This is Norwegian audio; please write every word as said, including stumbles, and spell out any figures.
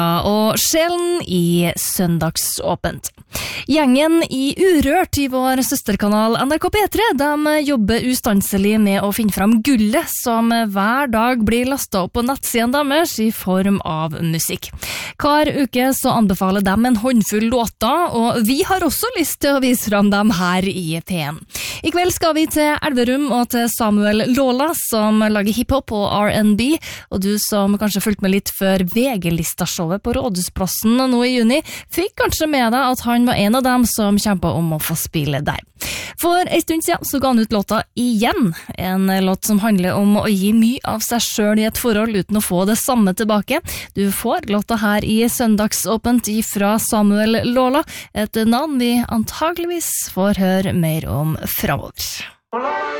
Og sjelen i søndagsåpent. Gjengen i Urørt i vår søsterkanal N R K P tre, de jobber ustanselig med å finne fram gullet som hver dag blir lastet opp på nettsiden deres i form av musikk. Hver uke så anbefaler de en håndfull låter, og vi har også lyst til å vise fram dem her i P en. I kveld skal vi til Elverum og til Samuel Lola, som lager hiphop og R and B, og du som kanskje fulgte med litt før V G-lista-showet på Rådhusplassen nå i juni, fikk kanskje med deg at han var en av dem som kjempet om å få spille der. For en stund siden så ga han ut låta Igjen, en låt som handler om å gi mye av seg selv i et forhold uten å få det samme tilbake. Du får låta her i Søndagsåpent fra Samuel Lola, et navn vi antageligvis får høre mer om fremover.